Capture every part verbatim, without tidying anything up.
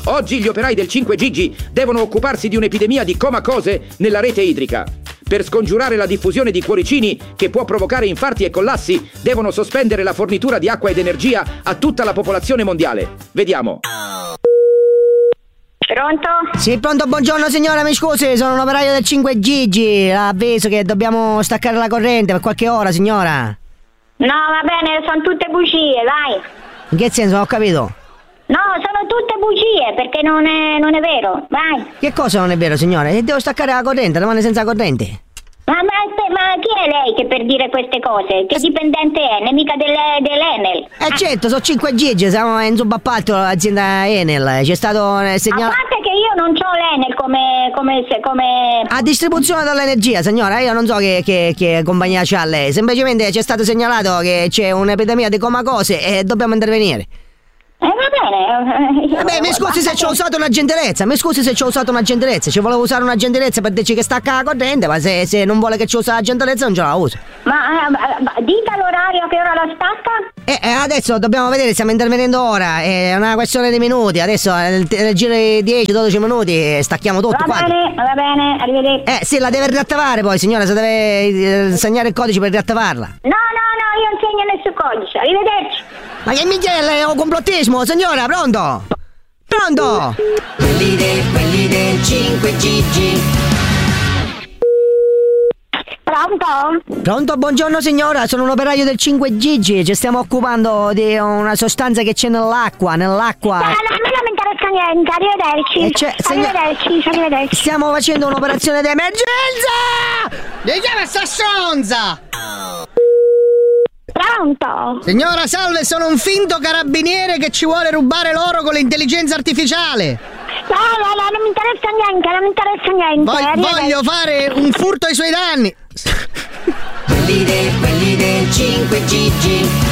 Oggi gli operai del cinque Gigi devono occuparsi di un'epidemia di comacose nella rete idrica. Per scongiurare la diffusione di cuoricini che può provocare infarti e collassi, devono sospendere la fornitura di acqua ed energia a tutta la popolazione mondiale. Vediamo. Pronto? Sì, pronto, buongiorno signora, mi scusi, sono un operaio del cinque Gigi. Avviso che dobbiamo staccare la corrente per qualche ora, signora. No, va bene, sono tutte bugie, vai. In che senso? Non ho capito. No, sono tutte bugie, perché non è, non è vero, vai. Che cosa non è vero, signora? E devo staccare la corrente, rimane senza corrente. Ma, ma, ma chi è lei che per dire queste cose? Che dipendente è? Nemica delle, dell'Enel? Eh certo, sono cinque Gigi, siamo in subappalto all'azienda Enel. C'è stato eh, segnalato... A parte che io non c'ho l'Enel come... come, come... A distribuzione dell'energia, signora, io non so che, che, che compagnia c'ha lei. Semplicemente c'è stato segnalato che c'è un'epidemia di comacose e dobbiamo intervenire. Eh va bene. Vabbè, mi scusi se ci ho usato una gentilezza, mi scusi se ci ho usato una gentilezza, ci volevo usare una gentilezza per dirci che stacca la corrente, ma se, se non vuole che ci usa la gentilezza non ce la uso. Ma, ma, ma dica l'orario che ora la stacca? Eh, eh, adesso dobbiamo vedere, stiamo intervenendo ora, è una questione di minuti, adesso nel, nel giro di dieci dodici minuti stacchiamo tutto. Va qua. bene, va bene, arrivederci. Eh sì, la deve riattivare poi signora, se deve eh, segnare il codice per riattivarla. No, no, no, io non segno nessun codice, arrivederci. Ma che michele, è un complottismo, signora, pronto? Pronto? Quelli del, quelli del cinque Gigi. Pronto? Pronto, buongiorno signora, sono un operaio del cinque Gigi, ci stiamo occupando di una sostanza che c'è nell'acqua, nell'acqua. No, no, a me non mi interessa niente, arrivederci. E c'è- Arrivederci, arrivederci. Stiamo facendo un'operazione d'emergenza! Mi chiama sta stronza! Pronto? Signora, salve, sono un finto carabiniere che ci vuole rubare l'oro con l'intelligenza artificiale. No, no, no, non mi interessa niente, non mi interessa niente. Vog- arrivederci. voglio fare un furto ai suoi danni. Quelli del, quelli del cinque Gigi.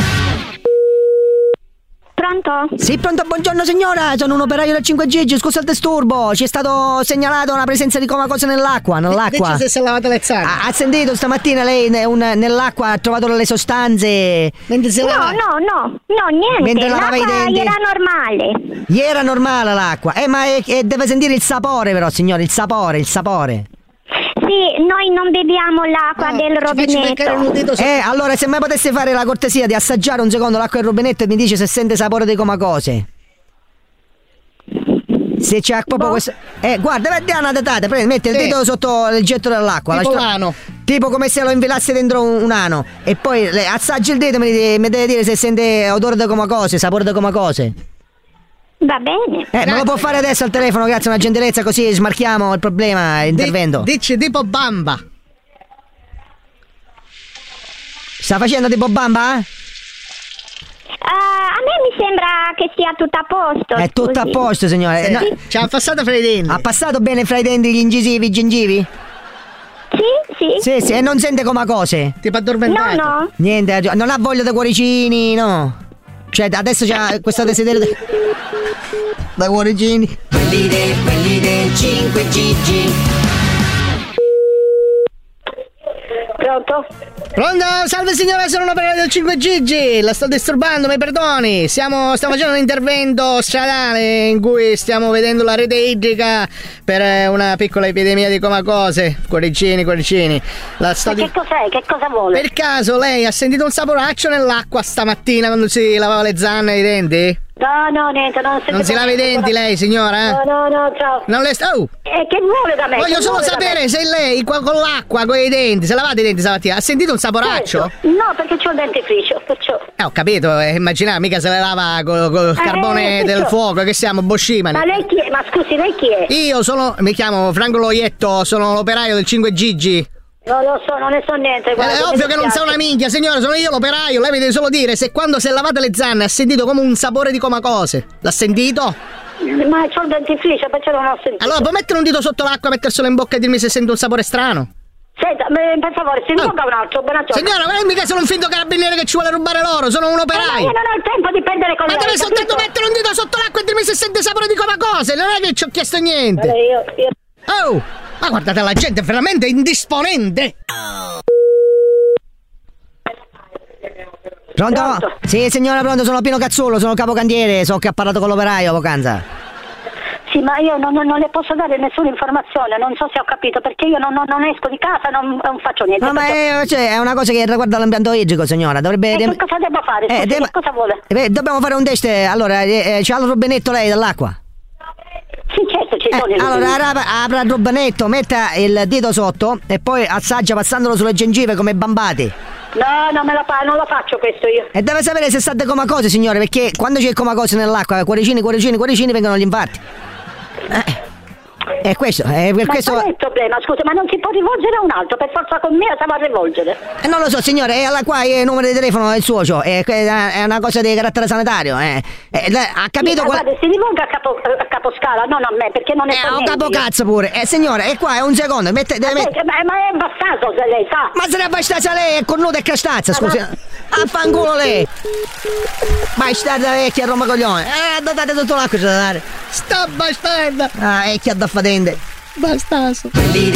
Pronto? Sì, pronto, buongiorno signora, sono un operaio del cinque Gigi, scusa il disturbo, ci è stato segnalato una presenza di comacose nell'acqua, nell'acqua. Dice se si è lavata le zanne. Ha, ha sentito stamattina lei ne- un- nell'acqua ha trovato delle sostanze. Mentre si No, lava. no, no, no, niente. Mentre lavava i L'acqua denti. era normale. Ieri era normale l'acqua. Eh, ma è- è- deve sentire il sapore però, signore, il sapore, il sapore. Sì, noi non beviamo l'acqua del Ci faccio mancare un rubinetto. udito sotto. Eh, allora se mai potesse fare la cortesia di assaggiare un secondo l'acqua del rubinetto e mi dice se sente sapore di comacose. Se c'è proprio Boh. questo. Eh, guarda, vedi una datata, prendi, metti il Sì. dito sotto il getto dell'acqua. Tipo la- l'ano. Tipo come se lo infilassi dentro un, un ano. E poi le- assaggi il dito e mi, deve- mi deve dire se sente odore di comacose, sapore di comacose. Va bene. Eh, me lo può fare adesso al telefono, grazie, una gentilezza, così smarchiamo il problema, intervento. Di- dici tipo bamba. Sta facendo tipo bamba? eh? Ah, a me mi sembra che sia tutto a posto. È tutto a scusi. posto, signore. Sì. No, Ci ha passato fra i denti. ha passato bene fra i denti gli incisivi, i gengivi? Sì, sì. Sì, sì, e non sente comacose? Tipo No, addormentato. no. Niente, non ha voglia di cuoricini, no. Cioè, adesso c'ha questo desiderio di... da cuoricini. Quelli del, quelli del cinque Gigi. Pronto? Pronto? Salve signora, sono un operaio del cinque Gigi. La sto disturbando, mi perdoni. Stiamo, stiamo facendo un intervento stradale in cui stiamo vedendo la rete idrica per eh, una piccola epidemia di comacose. Cuoricini, cuoricini. La sto Ma di- che cos'è? Che cosa vuole? Per caso lei ha sentito un saporaccio nell'acqua stamattina quando si lavava le zanne e i denti? No, no, niente, non si Non si lava i denti lei, signora? No, no, no, ciao. Non le... Oh! E che vuole da me? Voglio Che solo vuole da sapere me? se lei qua- con l'acqua, con i denti, se lavate i denti stamattina, ha sentito un saporaccio? Certo. No, perché c'ho il dentifricio, perciò. Eh, ho capito, eh, immaginate, mica se le lava col, col Eh, carbone del perciò. fuoco, che siamo, Boschimani. Ma lei chi è? Ma scusi, lei chi è? Io sono, mi chiamo Franco Loietto, sono l'operaio del cinque Gigi. Non lo so, non ne so niente. Eh, guarda, è mi ovvio che non sa dispiace. una minchia, signore, sono io l'operaio, lei mi deve solo dire se quando si è lavate le zanne ha sentito come un sapore di comacose. L'ha sentito? Ma c'ho il dentifricio, perciò non ho sentito. Allora può mettere un dito sotto l'acqua, metterselo in bocca e dirmi se sente un sapore strano? Senta, me- per favore, si invoca un altro, buonasera. Signora, ma io mica sono un finto carabiniere che ci vuole rubare l'oro, sono un Eh, ma operaio. io non ho il tempo di perdere con Ma lei, deve soltanto capito? mettere un dito sotto l'acqua e dirmi se sente sapore di comacose, non è che ci ho chiesto niente. Allora, io, io... Oh, ma guardate, la gente è veramente indisponente. Pronto? Pronto? Sì, signora, pronto, sono Pino Cazzullo, sono capocantiere, so che ha parlato con l'operaio poc'anza. Sì, ma io non, non, non le posso dare nessuna informazione, non so se ho capito, perché io non, non, non esco di casa, non, non faccio niente. No, ma è, cioè, è una cosa che riguarda l'impianto idrico, signora. Dovrebbe. E che cosa devo fare? Scusi, Eh, devo- che cosa vuole? Eh, dobbiamo fare un test. Allora, eh, eh, c'ha il rubinetto lei dell'acqua? Sì, certo, ci sono Eh, i allora rubinetti. apra, apra il rubinetto, metta il dito sotto e poi assaggia passandolo sulle gengive come bambati. No, non me la fa, non lo faccio questo io. E deve sapere se sta de comacose, signore, perché quando c'è il comacose nell'acqua, cuoricini, cuoricini, cuoricini, vengono gli infarti. Eh. E questo, eh, per Ma questo. qual è il problema? Scusa, ma non si può rivolgere a un altro, per forza con me la sa rivolgere. Eh, non lo so, signore, è alla qua il numero di telefono del suocio, è, è una cosa di carattere sanitario, eh. Eh, lei ha capito Sì, qual- guarda, si rivolga a, capo, a caposcala, non a me, perché non è Eh, per ho niente capo io. cazzo pure. Eh, signore, è qua, è un secondo, mette, deve Ma, mettere. ma, ma è bastardo se lei sa. Ma se ne abbastanza lei è cornuta e crastazza, scusi. Affanculo lei. Bastarda vecchia Roma coglione. Eh, date tutto l'acqua c'è da dare. Sta bastarda! Ah, e chi ha da fatende. Bastaso. Quelli